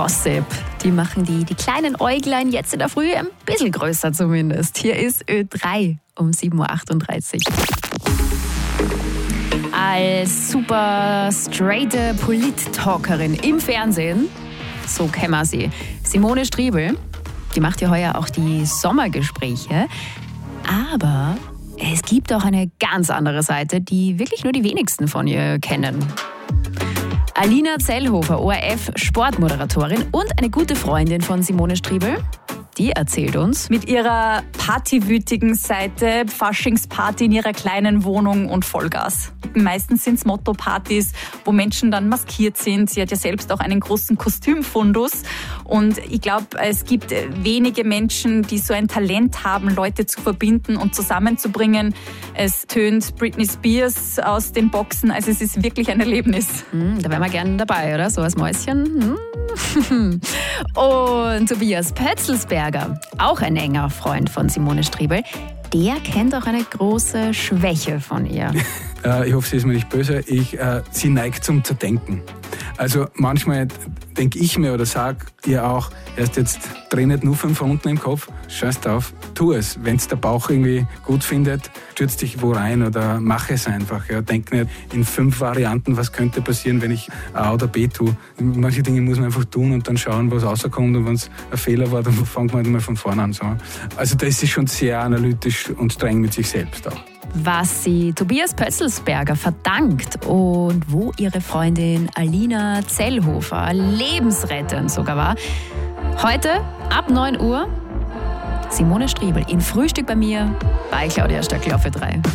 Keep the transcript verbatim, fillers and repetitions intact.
Gossip. Die machen die, die kleinen Äuglein jetzt in der Früh ein bisschen größer zumindest. Hier ist Ö drei um sieben Uhr achtunddreißig. Als super straighte Polit-Talkerin im Fernsehen, so kennen wir sie, Simone Striebel, die macht ja heuer auch die Sommergespräche. Aber es gibt auch eine ganz andere Seite, die wirklich nur die wenigsten von ihr kennen. Alina Zellhofer, O R F-Sportmoderatorin und eine gute Freundin von Simone Striebel, die erzählt uns. Mit ihrer partywütigen Seite, Faschingsparty in ihrer kleinen Wohnung und Vollgas. Meistens sind es Motto-Partys, wo Menschen dann maskiert sind. Sie hat ja selbst auch einen großen Kostümfundus. Und ich glaube, es gibt wenige Menschen, die so ein Talent haben, Leute zu verbinden und zusammenzubringen. Es tönt Britney Spears aus den Boxen. Also es ist wirklich ein Erlebnis. Hm, da wären wir gerne dabei, oder? So als Mäuschen. Hm. Und Tobias Pötzelsberger, auch ein enger Freund von Simone Striebel, der kennt auch eine große Schwäche von ihr. Ich hoffe, sie ist mir nicht böse. Ich, äh, sie neigt zum Zerdenken. Also manchmal denke ich mir oder sage ihr auch, erst jetzt dreh nicht nur fünf Runden im Kopf, scheiß drauf, tu es. Wenn es der Bauch irgendwie gut findet, stürz dich wo rein oder mach es einfach. Ja. Denk nicht in fünf Varianten, was könnte passieren, wenn ich A oder B tue. Manche Dinge muss man einfach tun und dann schauen, was rauskommt, und wenn es ein Fehler war, dann fängt man halt mal von vorne an. So. Also da ist sie schon sehr analytisch und streng mit sich selbst auch. Was sie Tobias Pötzelsberger verdankt und wo ihre Freundin Alina Zellhofer lebensrettend sogar war. Heute ab neun Uhr Simone Striebel in Frühstück bei mir bei Claudia Stöckl auf Ö drei.